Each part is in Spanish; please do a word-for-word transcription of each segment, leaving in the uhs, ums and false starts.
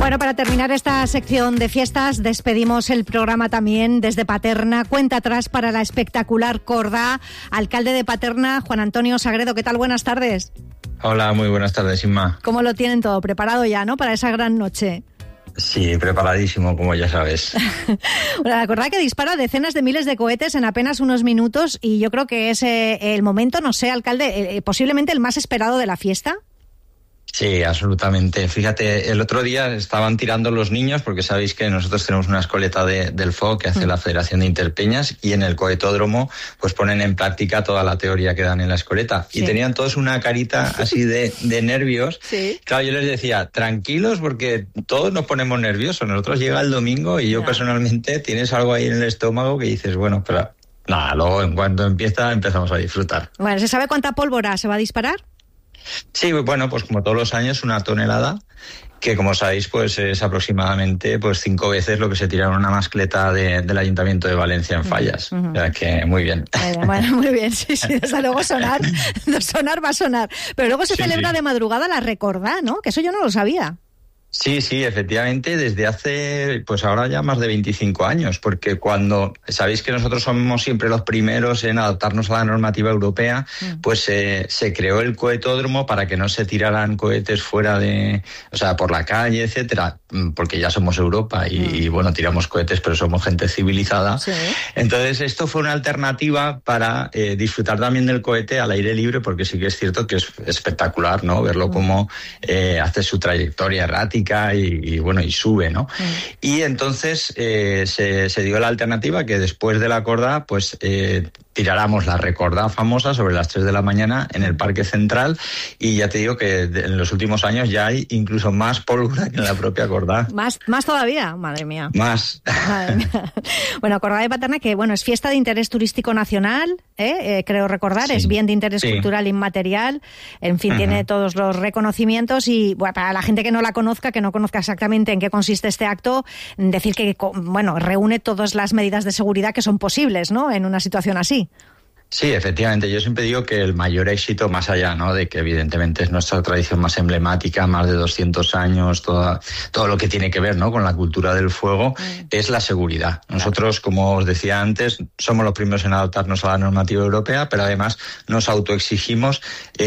Bueno, para terminar esta sección de fiestas, despedimos el programa también desde Paterna. Cuenta atrás para la espectacular Cordá. Alcalde de Paterna, Juan Antonio Sagredo, ¿qué tal? Buenas tardes. Hola, muy buenas tardes, Inma. ¿Cómo lo tienen todo? ¿Preparado ya, no? Para esa gran noche. Sí, preparadísimo, como ya sabes. Bueno, la Cordá que dispara decenas de miles de cohetes en apenas unos minutos y yo creo que es eh, el momento, no sé, alcalde, eh, posiblemente el más esperado de la fiesta. Sí, absolutamente. Fíjate, el otro día estaban tirando los niños, porque sabéis que nosotros tenemos una escoleta de, del F O que hace mm. la Federación de Interpeñas, y en el cohetódromo pues ponen en práctica toda la teoría que dan en la escoleta. Sí. Y tenían todos una carita así de, de nervios. Sí. Claro, yo les decía, tranquilos, porque todos nos ponemos nerviosos. Nosotros llega el domingo y yo yeah. personalmente tienes algo ahí en el estómago que dices, bueno, pero nada, luego en cuanto empieza empezamos a disfrutar. Bueno, ¿se sabe cuánta pólvora se va a disparar? Sí, bueno, pues como todos los años, una tonelada, que como sabéis, pues es aproximadamente pues cinco veces lo que se tira en una mascleta de, del Ayuntamiento de Valencia en Fallas. Uh-huh. O sea que muy bien. Bueno, bueno, muy bien, sí, sí, desde luego sonar, sonar va a sonar. Pero luego se sí, celebra sí. de madrugada la Recordá, ¿no? Que eso yo no lo sabía. Sí, sí, efectivamente, desde hace, pues ahora ya más de veinticinco años, porque cuando, sabéis que nosotros somos siempre los primeros en adaptarnos a la normativa europea, mm. pues eh, se creó el cohetódromo para que no se tiraran cohetes fuera de, o sea, por la calle, etcétera, porque ya somos Europa y, mm. y bueno, tiramos cohetes, pero somos gente civilizada. Sí. Entonces, esto fue una alternativa para eh, disfrutar también del cohete al aire libre, porque sí que es cierto que es espectacular, ¿no? Verlo mm. como eh, hace su trayectoria errática. Y, y bueno, y sube, ¿no? Mm. Y entonces eh, se, se dio la alternativa que después de la Cordá, pues eh, tiráramos la Recordá famosa sobre las tres de la mañana en el Parque Central, y ya te digo que en los últimos años ya hay incluso más pólvora que en la propia Cordá. ¿Más, más todavía? Madre mía. Más. Madre mía. Bueno, Cordá de Paterna, que bueno, es fiesta de interés turístico nacional, ¿eh? Eh, creo recordar, sí. es bien de interés sí. cultural inmaterial, en fin, uh-huh. tiene todos los reconocimientos y bueno, para la gente que no la conozca, que no conozca exactamente en qué consiste este acto, decir que, bueno, reúne todas las medidas de seguridad que son posibles, ¿no?, en una situación así. Sí, efectivamente. Yo siempre digo que el mayor éxito, más allá, ¿no?, de que evidentemente es nuestra tradición más emblemática, más de doscientos años, toda, todo lo que tiene que ver, ¿no?, con la cultura del fuego, mm. es la seguridad. Nosotros, como os decía antes, somos los primeros en adaptarnos a la normativa europea, pero además nos autoexigimos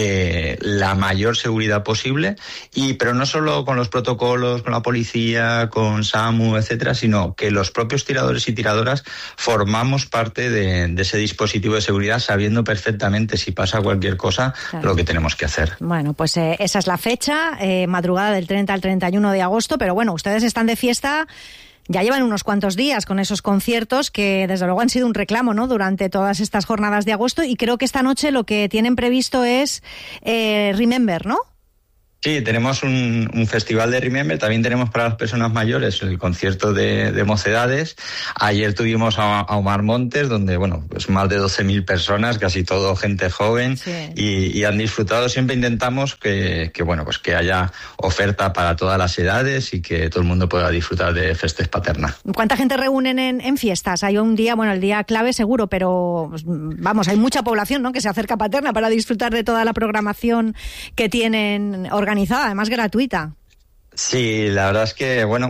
eh, la mayor seguridad posible, y pero no solo con los protocolos, con la policía, con SAMU, etcétera, sino que los propios tiradores y tiradoras formamos parte de, de ese dispositivo de seguridad, sabiendo perfectamente si pasa cualquier cosa, claro, lo que tenemos que hacer. Bueno, pues eh, esa es la fecha, eh, madrugada del treinta al treinta y uno de agosto, pero bueno, ustedes están de fiesta, ya llevan unos cuantos días con esos conciertos que desde luego han sido un reclamo, ¿no?, durante todas estas jornadas de agosto, y creo que esta noche lo que tienen previsto es eh, Remember, ¿no? Sí, tenemos un, un festival de Remember, también tenemos para las personas mayores el concierto de, de Mocedades. Ayer tuvimos a, a Omar Montes, donde, bueno, pues más de doce mil personas, casi todo gente joven, sí. y, y han disfrutado. Siempre intentamos que, que, bueno, pues que haya oferta para todas las edades y que todo el mundo pueda disfrutar de Festes Paterna. ¿Cuánta gente reúnen en, en fiestas? Hay un día, bueno, el día clave seguro, pero vamos, hay mucha población, ¿no?, que se acerca a Paterna para disfrutar de toda la programación que tienen organizada. Organizada, además gratuita. Sí, la verdad es que, bueno,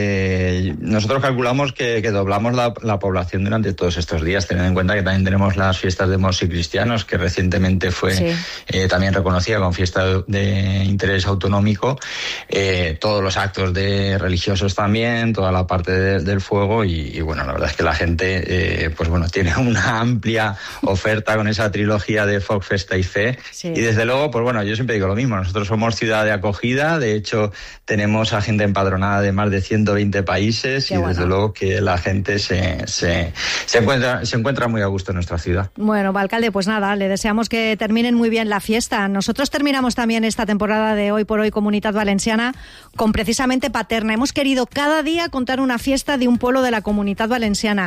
eh, nosotros calculamos que, que doblamos la, la población durante todos estos días, teniendo en cuenta que también tenemos las fiestas de Mossos y Cristianos, que recientemente fue sí. eh, también reconocida como fiesta de, de interés autonómico, eh, todos los actos de religiosos también, toda la parte de, del fuego, y, y bueno, la verdad es que la gente, eh, pues bueno, tiene una amplia oferta con esa trilogía de Foc, Festa y Fe, sí. y desde luego, pues bueno, yo siempre digo lo mismo, nosotros somos ciudad de acogida, de hecho, tenemos a gente empadronada de más de ciento veinte países. Qué y bueno. Desde luego que la gente se, se, se, encuentra, se encuentra muy a gusto en nuestra ciudad. Bueno, alcalde, pues nada, le deseamos que terminen muy bien la fiesta. Nosotros terminamos también esta temporada de Hoy por Hoy Comunitat Valenciana con precisamente Paterna. Hemos querido cada día contar una fiesta de un pueblo de la Comunitat Valenciana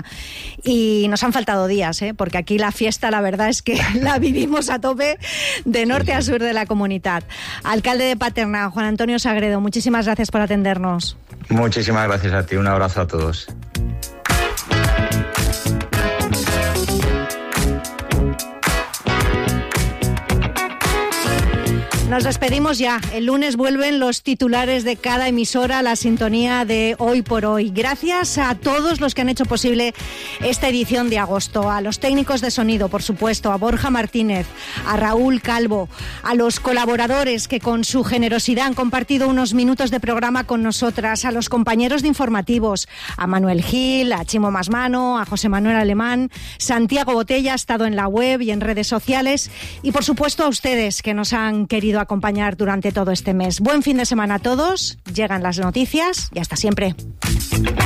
y nos han faltado días, ¿eh? Porque aquí la fiesta, la verdad es que la vivimos a tope de norte a sur de la comunidad. Alcalde de Paterna, Juan Antonio Sagredo, muchísimas gracias por atendernos. Muchísimas gracias a ti, un abrazo a todos. Nos despedimos ya. El lunes vuelven los titulares de cada emisora a la sintonía de Hoy por Hoy. Gracias a todos los que han hecho posible esta edición de agosto. A los técnicos de sonido, por supuesto, a Borja Martínez, a Raúl Calvo, a los colaboradores que con su generosidad han compartido unos minutos de programa con nosotras, a los compañeros de informativos, a Manuel Gil, a Chimo Masmano, a José Manuel Alemán, Santiago Botella ha estado en la web y en redes sociales y, por supuesto, a ustedes que nos han querido acompañar durante todo este mes. Buen fin de semana a todos, llegan las noticias y hasta siempre.